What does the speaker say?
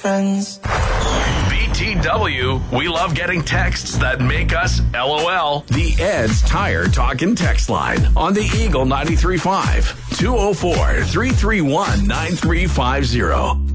friends. BTW, we love getting texts that make us LOL. The Ed's Tire Talkin' text line on the Eagle 93.5, 204-331-9350.